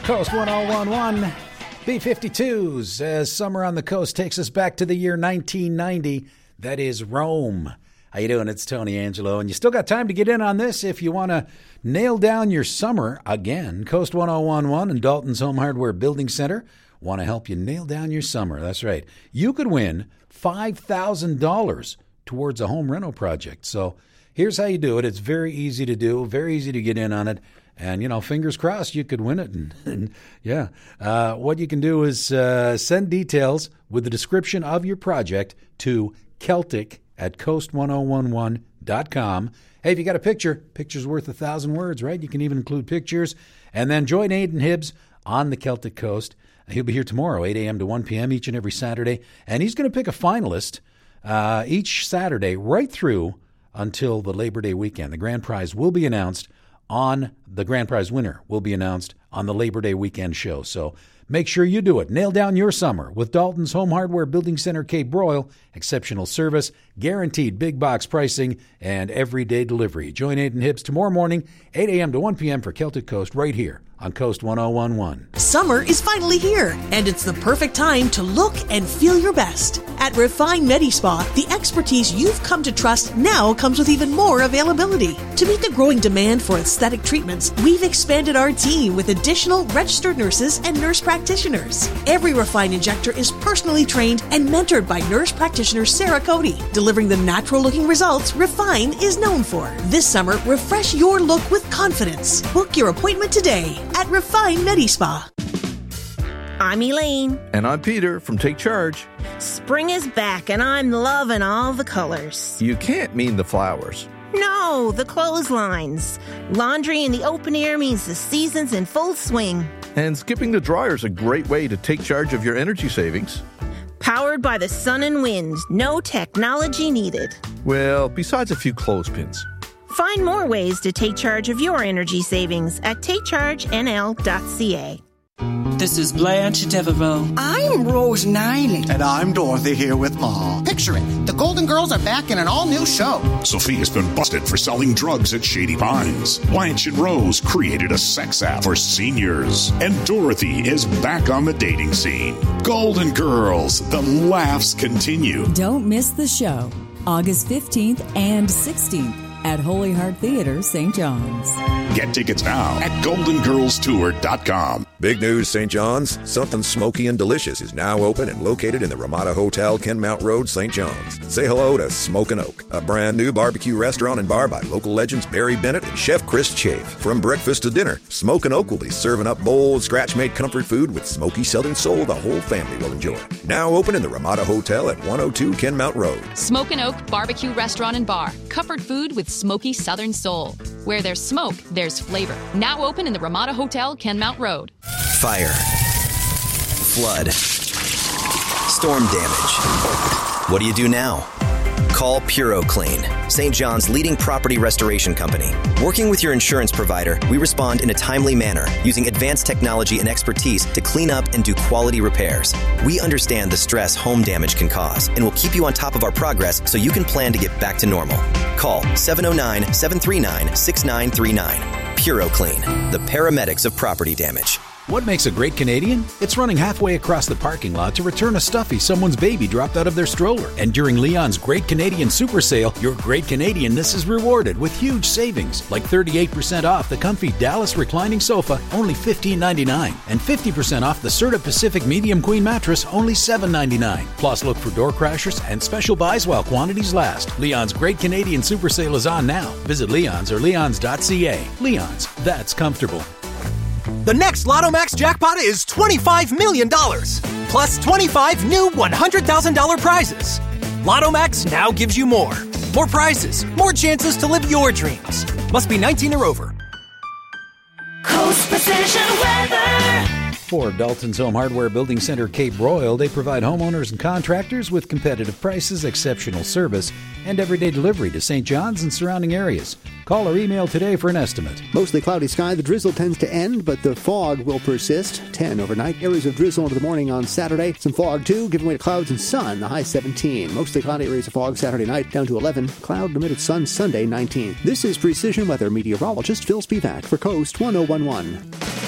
Coast 1011, B-52s, as Summer on the Coast takes us back to the year 1990. That is Rome. How you doing? It's Tony Angelo, and you still got time to get in on this if you want to nail down your summer again. Coast 1011 and Dalton's Home Hardware Building Center want to help you nail down your summer. That's right. You could win $5,000 towards a home rental project. So here's how you do it. It's very easy to do, very easy to get in on it. And, fingers crossed you could win it. What you can do is send details with the description of your project to Celtic@coast1011.com. Hey, if you got a picture's worth 1,000 words, right? You can even include pictures. And then join Aidan Hibbs on the Celtic Coast. He'll be here tomorrow, 8 a.m. to 1 p.m. each and every Saturday. And he's going to pick a finalist each Saturday right through until the Labor Day weekend. The grand prize will be announced the grand prize winner will be announced on the Labor Day weekend show. So make sure you do it. Nail down your summer with Dalton's Home Hardware Building Center, Cape Broyle. Exceptional service, guaranteed big box pricing, and everyday delivery. Join Aidan Hibbs tomorrow morning, 8 a.m. to 1 p.m. for Celtic Coast right here on Coast 1011. Summer is finally here, and it's the perfect time to look and feel your best. At Refine MediSpa, the expertise you've come to trust now comes with even more availability. To meet the growing demand for aesthetic treatments, we've expanded our team with additional registered nurses and nurse practitioners. Every Refine injector is personally trained and mentored by nurse practitioner Sarah Cody, delivering the natural-looking results Refine is known for. This summer, refresh your look with confidence. Book your appointment today at Refine MediSpa. I'm Elaine. And I'm Peter from Take Charge. Spring is back and I'm loving all the colors. You can't mean the flowers. No, the clotheslines. Laundry in the open air means the season's in full swing. And skipping the dryer is a great way to take charge of your energy savings. Powered by the sun and wind. No technology needed. Well, besides a few clothespins. Find more ways to take charge of your energy savings at takechargenl.ca. This is Blanche Devereaux. I'm Rose Niley. And I'm Dorothy here with Ma. Picture it. The Golden Girls are back in an all-new show. Sophia's been busted for selling drugs at Shady Pines. Blanche and Rose created a sex app for seniors. And Dorothy is back on the dating scene. Golden Girls, the laughs continue. Don't miss the show. August 15th and 16th. At Holy Heart Theater, St. John's. Get tickets now at goldengirlstour.com. Big news, St. John's. Something smoky and delicious is now open and located in the Ramada Hotel, Kenmount Road, St. John's. Say hello to Smokin' Oak, a brand new barbecue restaurant and bar by local legends Barry Bennett and Chef Chris Chafe. From breakfast to dinner, Smokin' Oak will be serving up bold, scratch-made comfort food with smoky Southern soul the whole family will enjoy. Now open in the Ramada Hotel at 102 Kenmount Road. Smokin' Oak Barbecue Restaurant and Bar. Comfort food with smoky Southern soul. Where there's smoke, there's flavor. Now open in the Ramada Hotel, Kenmount Road. Fire. Flood. Storm damage. What do you do now? Call PuroClean, St. John's leading property restoration company. Working with your insurance provider, we respond in a timely manner using advanced technology and expertise to clean up and do quality repairs. We understand the stress home damage can cause and will keep you on top of our progress so you can plan to get back to normal. Call 709-739-6939. PuroClean, the paramedics of property damage. What makes a great Canadian? It's running halfway across the parking lot to return a stuffy someone's baby dropped out of their stroller. And during Leon's Great Canadian Super Sale, your Great Canadianness is rewarded with huge savings, like 38% off the comfy Dallas reclining sofa, only $15.99, and 50% off the Serta Pacific Medium Queen mattress, only $7.99. Plus, look for door crashers and special buys while quantities last. Leon's Great Canadian Super Sale is on now. Visit Leon's or leons.ca. Leon's, that's comfortable. The next Lotto Max jackpot is $25 million, plus 25 new $100,000 prizes. Lotto Max now gives you more. More prizes, more chances to live your dreams. Must be 19 or over. Coast Precision Weather. For Dalton's Home Hardware Building Center, Cape Broyle, they provide homeowners and contractors with competitive prices, exceptional service, and everyday delivery to St. John's and surrounding areas. Call or email today for an estimate. Mostly cloudy sky. The drizzle tends to end, but the fog will persist. 10 overnight. Areas of drizzle into the morning on Saturday. Some fog, too, giving way to clouds and sun. The high 17. Mostly cloudy areas of fog Saturday night, down to 11. Cloud limited sun Sunday, 19. This is Precision Weather meteorologist Phil Spivak for Coast 1011.